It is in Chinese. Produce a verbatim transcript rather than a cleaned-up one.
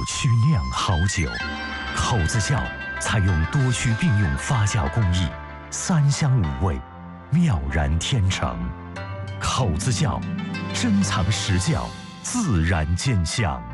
曲酿好酒。口子窖采用多曲并用发酵工艺，三香五味，妙然天成。口子窖，珍藏实窖，自然见香。